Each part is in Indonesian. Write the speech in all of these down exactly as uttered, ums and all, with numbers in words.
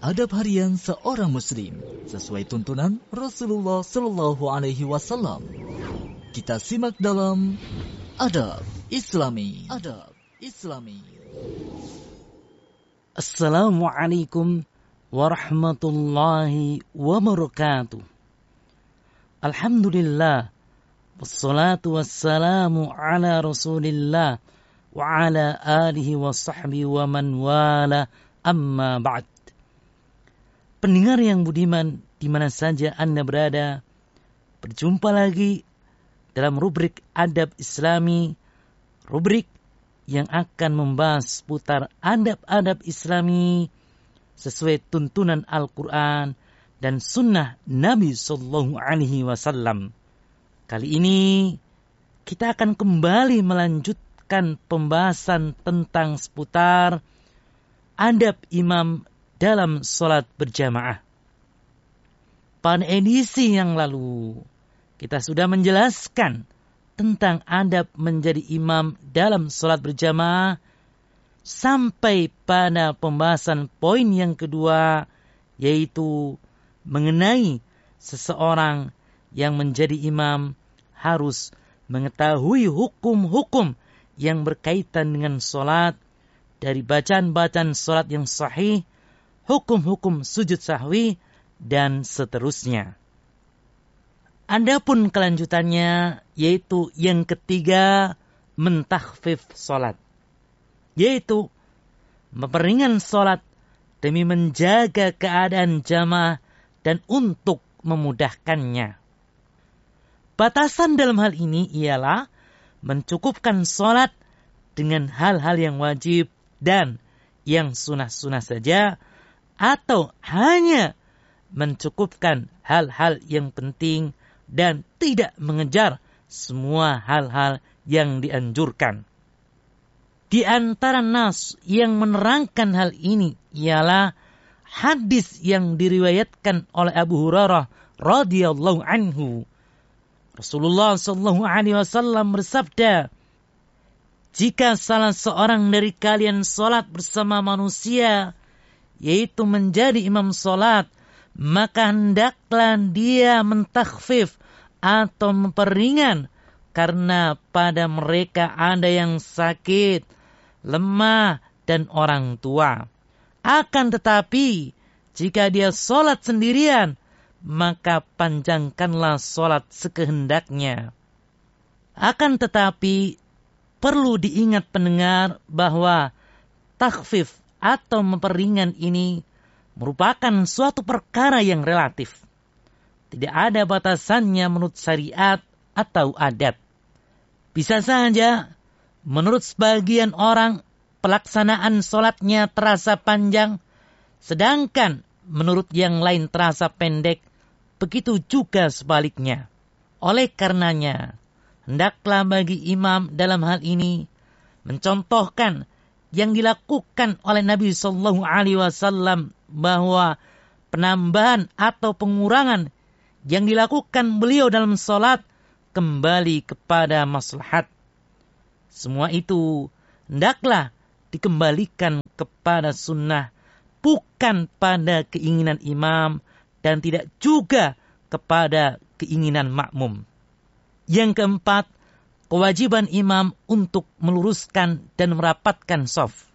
Adab harian seorang muslim sesuai tuntunan Rasulullah Sallallahu Alaihi Wasallam. Kita simak dalam Adab Islami. Adab Islami. Assalamualaikum warahmatullahi wabarakatuh. Alhamdulillah, wassalatu wassalamu ala Rasulillah wa ala alihi wa sahbihi wa man wala, amma ba'd. Pendengar yang budiman, di mana saja Anda berada, berjumpa lagi dalam rubrik Adab Islami, rubrik yang akan membahas seputar adab-adab Islami sesuai tuntunan Al-Quran dan Sunnah Nabi Sallallahu Alaihi Wasallam. Kali ini kita akan kembali melanjutkan pembahasan tentang seputar adab imam dalam sholat berjamaah. Pada edisi yang lalu, kita sudah menjelaskan tentang adab menjadi imam dalam sholat berjamaah sampai pada pembahasan poin yang kedua, yaitu mengenai seseorang yang menjadi imam harus mengetahui hukum-hukum yang berkaitan dengan sholat, dari bacaan-bacaan sholat yang sahih, hukum-hukum sujud sahwi, dan seterusnya. Adapun kelanjutannya, yaitu yang ketiga, mentakhfif sholat, yaitu memperingan sholat demi menjaga keadaan jamaah dan untuk memudahkannya. Batasan dalam hal ini ialah mencukupkan sholat dengan hal-hal yang wajib dan yang sunah-sunah saja, atau hanya mencukupkan hal-hal yang penting dan tidak mengejar semua hal-hal yang dianjurkan. Di antara nas yang menerangkan hal ini ialah hadis yang diriwayatkan oleh Abu Hurairah radhiyallahu anhu. Rasulullah sallallahu alaihi wasallam bersabda, "Jika salah seorang dari kalian salat bersama manusia, yaitu menjadi imam salat, maka hendaklah dia mentakhfif atau memperingan, karena pada mereka ada yang sakit, lemah, dan orang tua. Akan tetapi, jika dia salat sendirian, maka panjangkanlah salat sekehendaknya." Akan tetapi, perlu diingat pendengar bahwa takhfif atau memperingan ini merupakan suatu perkara yang relatif. Tidak ada batasannya menurut syariat atau adat. Bisa saja menurut sebagian orang pelaksanaan sholatnya terasa panjang, sedangkan menurut yang lain terasa pendek. Begitu juga sebaliknya. Oleh karenanya, hendaklah bagi imam dalam hal ini mencontohkan yang dilakukan oleh Nabi Sallallahu Alaihi Wasallam, bahwa penambahan atau pengurangan yang dilakukan beliau dalam sholat kembali kepada maslahat. Semua itu hendaklah dikembalikan kepada sunnah, bukan pada keinginan imam dan tidak juga kepada keinginan makmum. Yang keempat, kewajiban imam untuk meluruskan dan merapatkan shaf.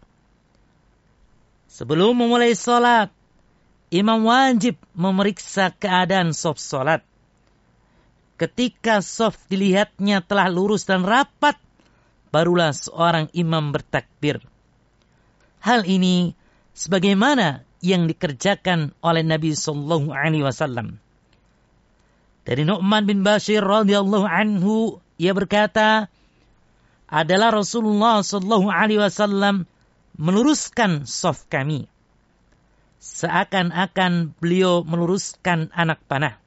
Sebelum memulai sholat, imam wajib memeriksa keadaan shaf sholat. Ketika shaf dilihatnya telah lurus dan rapat, barulah seorang imam bertakbir. Hal ini sebagaimana yang dikerjakan oleh Nabi Sallallahu Alaihi Wasallam. Dari Nu'man bin Bashir radhiyallahu anhu, ia berkata, adalah Rasulullah Sallallahu Alaihi Wasallam meluruskan shaf kami, seakan-akan beliau meluruskan anak panah,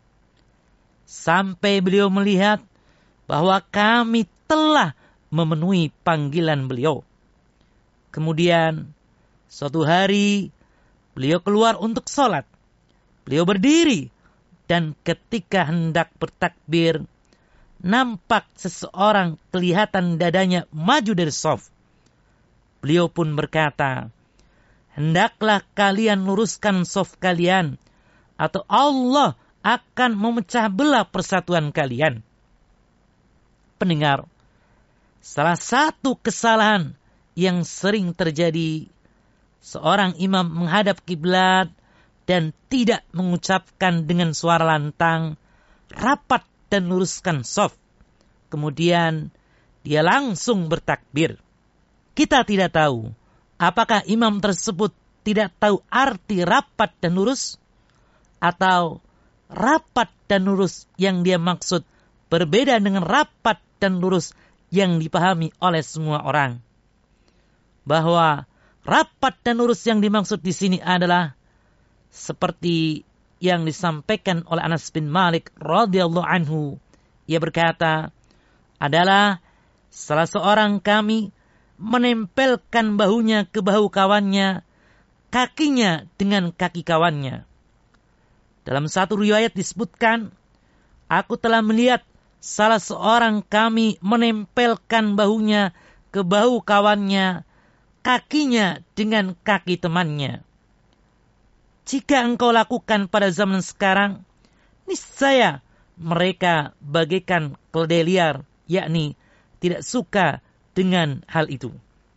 sampai beliau melihat bahwa kami telah memenuhi panggilan beliau. Kemudian suatu hari beliau keluar untuk sholat. Beliau berdiri, dan ketika hendak bertakbir, nampak seseorang kelihatan dadanya maju dari shaf. Beliau pun berkata, hendaklah kalian luruskan shaf kalian, atau Allah akan memecah belah persatuan kalian. Pendengar, salah satu kesalahan yang sering terjadi, seorang imam menghadap kiblat dan tidak mengucapkan dengan suara lantang, rapat dan luruskan shaf. Kemudian dia langsung bertakbir. Kita tidak tahu apakah imam tersebut tidak tahu arti rapat dan lurus, atau rapat dan lurus yang dia maksud berbeda dengan rapat dan lurus yang dipahami oleh semua orang. Bahwa rapat dan lurus yang dimaksud di sini adalah seperti yang disampaikan oleh Anas bin Malik radhiyallahu anhu. Ia berkata, adalah salah seorang kami menempelkan bahunya ke bahu kawannya, kakinya dengan kaki kawannya. Dalam satu riwayat disebutkan, aku telah melihat salah seorang kami menempelkan bahunya ke bahu kawannya, kakinya dengan kaki temannya. Jika engkau lakukan pada zaman sekarang, niscaya mereka bagaikan keledai liar, yakni tidak suka dengan hal itu.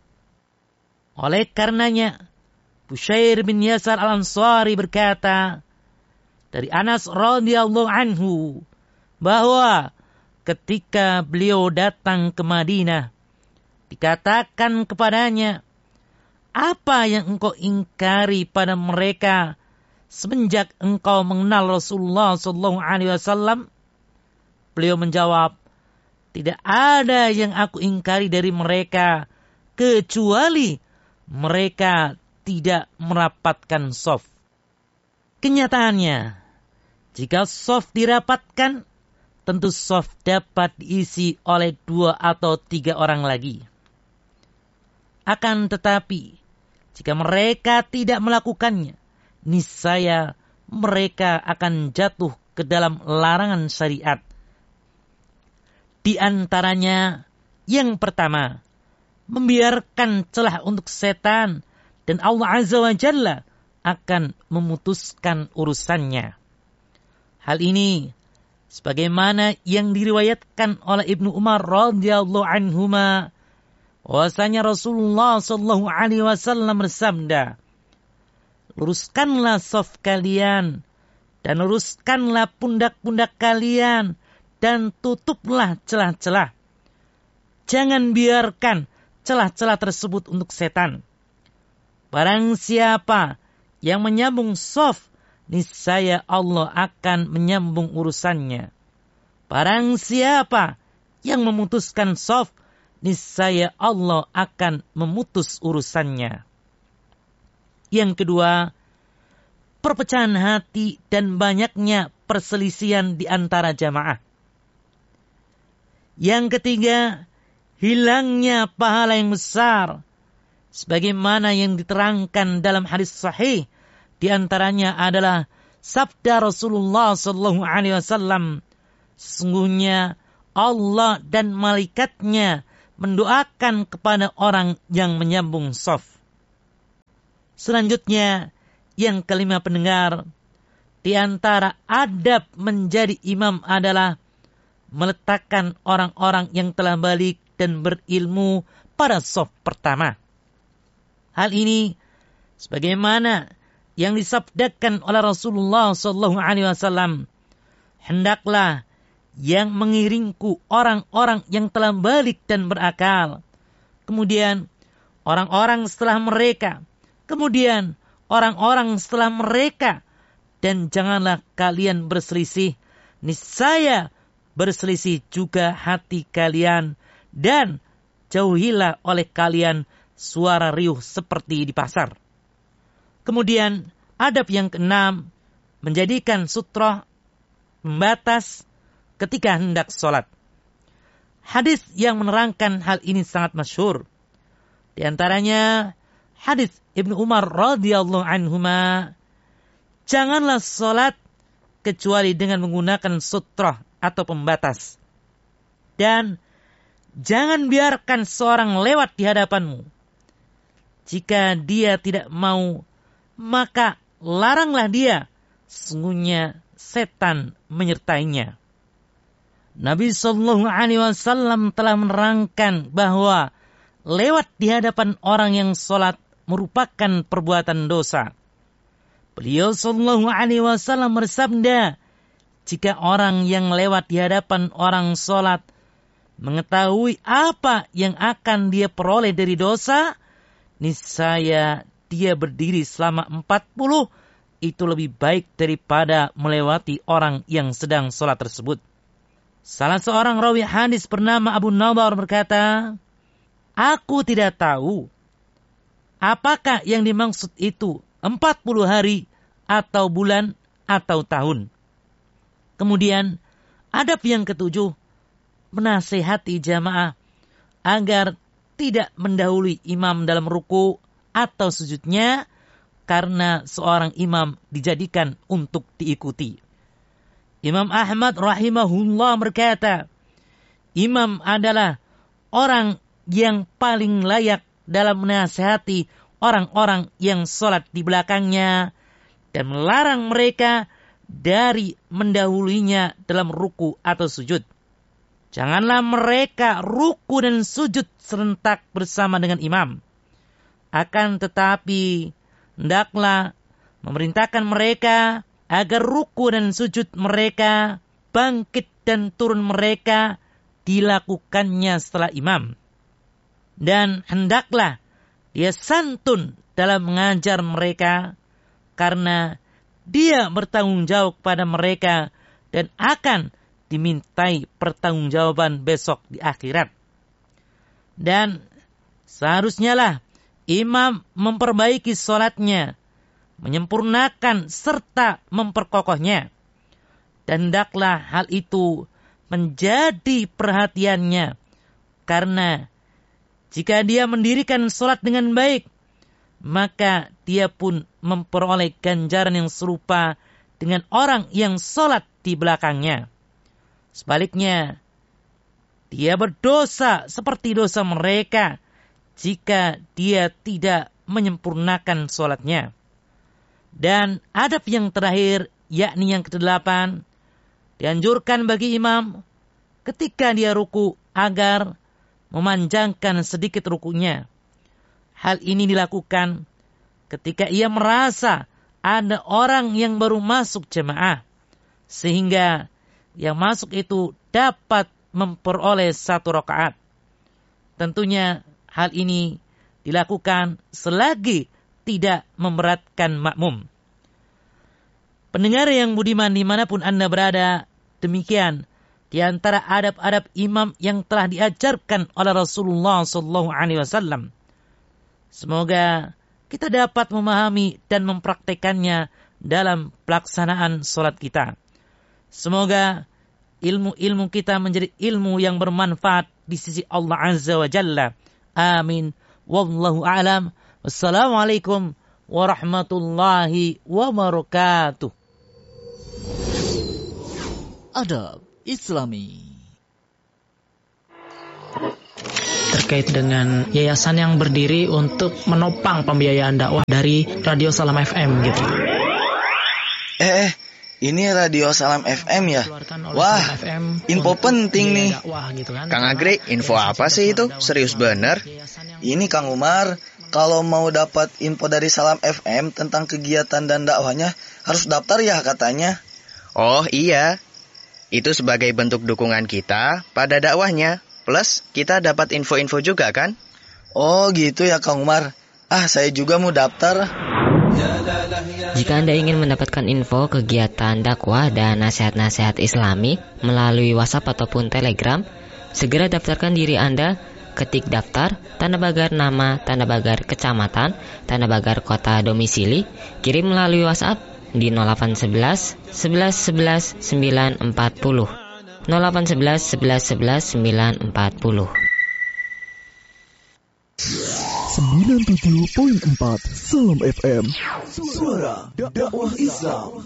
Oleh karenanya, Bushair bin Yasar al-Ansari berkata dari Anas radhiyallahu anhu bahwa ketika beliau datang ke Madinah, dikatakan kepadanya, apa yang engkau ingkari pada mereka semenjak engkau mengenal Rasulullah sallallahu alaihi wasallam? Beliau menjawab, tidak ada yang aku ingkari dari mereka kecuali mereka tidak merapatkan shaf. Kenyataannya, jika shaf dirapatkan, tentu shaf dapat diisi oleh dua atau tiga orang lagi. Akan tetapi, jika mereka tidak melakukannya, niscaya mereka akan jatuh ke dalam larangan syariat. Di antaranya, yang pertama, membiarkan celah untuk setan dan Allah Azza wa Jalla akan memutuskan urusannya. Hal ini sebagaimana yang diriwayatkan oleh Ibnu Umar radhiyallahu anhuma, bahwasanya Rasulullah sallallahu alaihi wasallam bersabda, luruskanlah shaf kalian dan luruskanlah pundak-pundak kalian dan tutuplah celah-celah. Jangan biarkan celah-celah tersebut untuk setan. Barang siapa yang menyambung shaf, niscaya Allah akan menyambung urusannya. Barang siapa yang memutuskan shaf, niscaya Allah akan memutus urusannya. Yang kedua, perpecahan hati dan banyaknya perselisihan di antara jamaah. Yang ketiga, hilangnya pahala yang besar, sebagaimana yang diterangkan dalam hadis sahih. Di antaranya adalah sabda Rasulullah sallallahu alaihi wasallam, sesungguhnya Allah dan malaikatnya mendoakan kepada orang yang menyambung shaf. Selanjutnya, yang kelima pendengar, di antara adab menjadi imam adalah meletakkan orang-orang yang telah balik dan berilmu pada shaf pertama. Hal ini sebagaimana yang disabdakan oleh Rasulullah sallallahu alaihi wasallam, hendaklah yang mengiringku orang-orang yang telah balik dan berakal, kemudian orang-orang setelah mereka, kemudian orang-orang setelah mereka, dan janganlah kalian berselisih, niscaya berselisih juga hati kalian, dan jauhilah oleh kalian suara riuh seperti di pasar. Kemudian adab yang keenam, menjadikan sutra pembatas ketika hendak sholat. Hadis yang menerangkan hal ini sangat masyhur. Di antaranya hadis Ibnu Umar radhiyallahu anhuma, janganlah sholat kecuali dengan menggunakan sutra atau pembatas. Dan jangan biarkan seorang lewat di hadapanmu Jika dia tidak mau, maka laranglah dia. Sesungguhnya setan menyertainya. Nabi Shallallahu Alaihi Wasallam telah menerangkan bahwa lewat di hadapan orang yang sholat merupakan perbuatan dosa. Beliau Shallallahu Alaihi Wasallam bersabda, jika orang yang lewat di hadapan orang sholat mengetahui apa yang akan dia peroleh dari dosa, niscaya dia berdiri selama empat puluh, itu lebih baik daripada melewati orang yang sedang sholat tersebut. Salah seorang rawi hadis bernama Abu Nadar berkata, aku tidak tahu apakah yang dimaksud itu empat puluh hari atau bulan atau tahun. Kemudian adab yang ketujuh, menasehati jamaah agar tidak mendahului imam dalam ruku atau sujudnya, karena seorang imam dijadikan untuk diikuti. Imam Ahmad rahimahullah berkata, imam adalah orang yang paling layak dalam menasehati orang-orang yang sholat di belakangnya dan melarang mereka dari mendahulunya dalam ruku atau sujud. Janganlah mereka ruku dan sujud serentak bersama dengan imam. Akan tetapi, hendaklah memerintahkan mereka agar ruku dan sujud mereka, bangkit dan turun mereka dilakukannya setelah imam. Dan hendaklah dia santun dalam mengajar mereka, karena dia bertanggung jawab pada mereka dan akan dimintai pertanggungjawaban besok di akhirat. Dan seharusnya lah imam memperbaiki sholatnya, menyempurnakan serta memperkokohnya. Dan hendaklah hal itu menjadi perhatiannya, karena jika dia mendirikan sholat dengan baik, maka dia pun memperoleh ganjaran yang serupa dengan orang yang sholat di belakangnya. Sebaliknya, dia berdosa seperti dosa mereka jika dia tidak menyempurnakan sholatnya. Dan adab yang terakhir, yakni yang kedelapan, dianjurkan bagi imam ketika dia ruku agar memanjangkan sedikit rukunya. Hal ini dilakukan ketika ia merasa ada orang yang baru masuk jemaah, sehingga yang masuk itu dapat memperoleh satu rakaat. Tentunya hal ini dilakukan selagi tidak memberatkan makmum. Pendengar yang budiman dimanapun Anda berada, demikian di antara adab-adab imam yang telah diajarkan oleh Rasulullah Sallallahu Alaihi Wasallam. Semoga kita dapat memahami dan mempraktekannya dalam pelaksanaan sholat kita. Semoga ilmu-ilmu kita menjadi ilmu yang bermanfaat di sisi Allah Azza wa Jalla. Amin. Wallahu a'lam. Wassalamualaikum warahmatullahi wabarakatuh. Adab Islami. Terkait dengan yayasan yang berdiri untuk menopang pembiayaan dakwah dari Radio Salam F M gitu. Eh, eh ini Radio Salam F M ya? Wah, info penting nih. Kang Agri, info apa sih itu? Serius bener? Ini Kang Umar, kalau mau dapat info dari Salam F M tentang kegiatan dan dakwahnya, harus daftar ya katanya. Oh iya, itu sebagai bentuk dukungan kita pada dakwahnya. Plus, kita dapat info-info juga kan? Oh gitu ya Kang Umar. Ah, saya juga mau daftar. Jika Anda ingin mendapatkan info kegiatan dakwah dan nasihat-nasihat Islami melalui WhatsApp ataupun Telegram, segera daftarkan diri Anda. Ketik daftar, tanda pagar nama, tanda pagar kecamatan, tanda pagar kota domisili, kirim melalui WhatsApp di nol delapan satu satu, sebelas sebelas, sembilan empat nol. nol delapan satu satu, sebelas sebelas, sembilan empat nol. sembilan puluh tujuh koma empat Salam F M, suara dakwah Islam.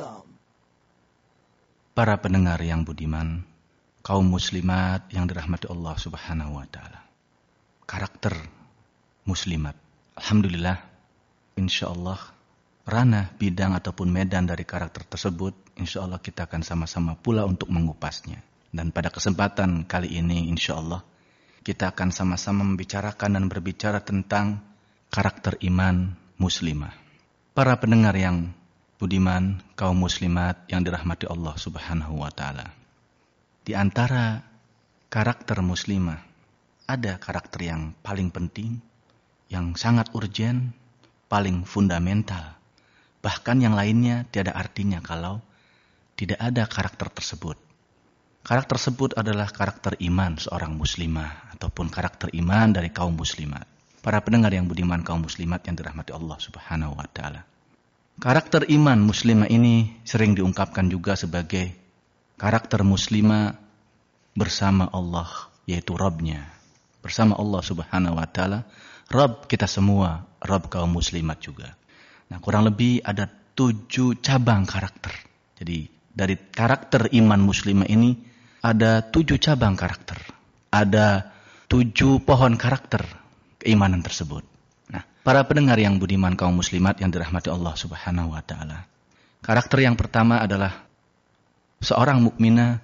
Para pendengar yang budiman, kaum muslimat yang dirahmati Allah Subhanahu wa taala. Karakter muslimat Alhamdulillah, insya Allah, ranah, bidang ataupun medan dari karakter tersebut, insya Allah kita akan sama-sama pula untuk mengupasnya. Dan pada kesempatan kali ini, insya Allah, kita akan sama-sama membicarakan dan berbicara tentang karakter iman muslimah. Para pendengar yang budiman, kaum muslimat yang dirahmati Allah Subhanahu wa Ta'ala. Di antara karakter muslimah, ada karakter yang paling penting, yang sangat urgen, paling fundamental. Bahkan yang lainnya tiada artinya kalau tidak ada karakter tersebut. Karakter tersebut adalah karakter iman seorang muslimah ataupun karakter iman dari kaum muslimat. Para pendengar yang budiman kaum muslimat yang dirahmati Allah Subhanahu wa Ta'ala. Karakter iman muslimah ini sering diungkapkan juga sebagai karakter muslimah bersama Allah, yaitu Rabb-Nya. Bersama Allah Subhanahu wa Ta'ala, Rabb kita semua, Rabb kaum muslimat juga. Nah, kurang lebih ada tujuh cabang karakter. Jadi dari karakter iman muslimah ini ada tujuh cabang karakter. Ada tujuh pohon karakter keimanan tersebut. Nah, para pendengar yang budiman kaum muslimat yang dirahmati Allah Subhanahu wa Ta'ala. Karakter yang pertama adalah seorang mukminah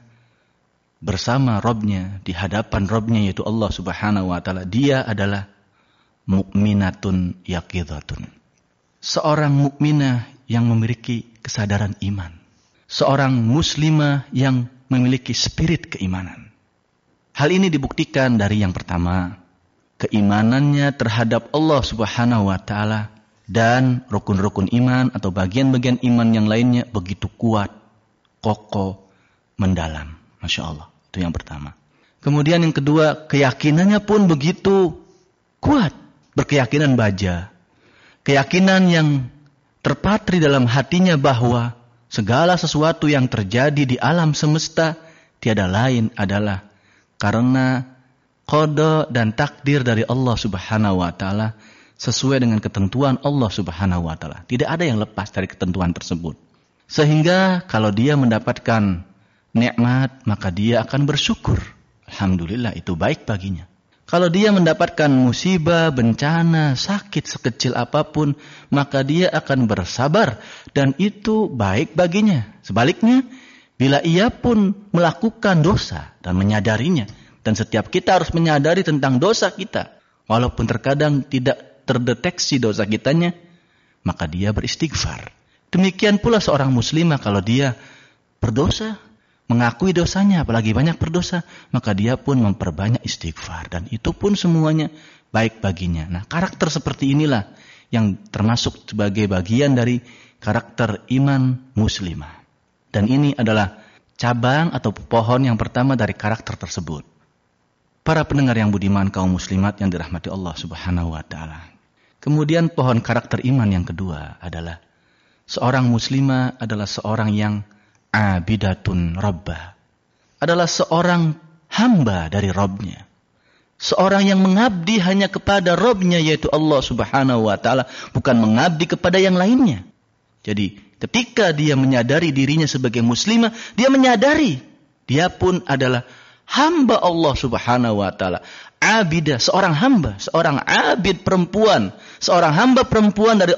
bersama Rabb-Nya, di hadapan Rabb-Nya yaitu Allah Subhanahu wa Ta'ala. Dia adalah mukminatun yaqidatun. Seorang mukminah yang memiliki kesadaran iman. Seorang muslimah yang memiliki spirit keimanan. Hal ini dibuktikan dari yang pertama, keimanannya terhadap Allah Subhanahu wa Ta'ala dan rukun-rukun iman atau bagian-bagian iman yang lainnya begitu kuat, kokoh, mendalam. Masya Allah, itu yang pertama. Kemudian yang kedua, keyakinannya pun begitu kuat, berkeyakinan baja. Keyakinan yang terpatri dalam hatinya bahwa segala sesuatu yang terjadi di alam semesta tiada lain adalah karena qada dan takdir dari Allah Subhanahu wa Ta'ala sesuai dengan ketentuan Allah Subhanahu wa Ta'ala. Tidak ada yang lepas dari ketentuan tersebut. Sehingga kalau dia mendapatkan nikmat, maka dia akan bersyukur. Alhamdulillah, itu baik baginya. Kalau dia mendapatkan musibah, bencana, sakit sekecil apapun, maka dia akan bersabar dan itu baik baginya. Sebaliknya, bila ia pun melakukan dosa dan menyadarinya, dan setiap kita harus menyadari tentang dosa kita, walaupun terkadang tidak terdeteksi dosa kitanya, maka dia beristighfar. Demikian pula seorang muslimah kalau dia berdosa, mengakui dosanya, apalagi banyak berdosa, maka dia pun memperbanyak istighfar. Dan itu pun semuanya baik baginya. Nah, karakter seperti inilah yang termasuk sebagai bagian dari karakter iman muslimah. Dan ini adalah cabang atau pohon yang pertama dari karakter tersebut. Para pendengar yang budiman kaum muslimat yang dirahmati Allah Subhanahu wa Ta'ala. Kemudian pohon karakter iman yang kedua adalah seorang muslimah adalah seorang yang abidatun rabbah. Adalah seorang hamba dari Rabb-Nya. Seorang yang mengabdi hanya kepada Rabb-Nya yaitu Allah Subhanahu wa Ta'ala. Bukan mengabdi kepada yang lainnya. Jadi ketika dia menyadari dirinya sebagai muslimah, dia menyadari dia pun adalah hamba Allah Subhanahu wa Ta'ala. Abidah, seorang hamba, seorang abid perempuan, seorang hamba perempuan dari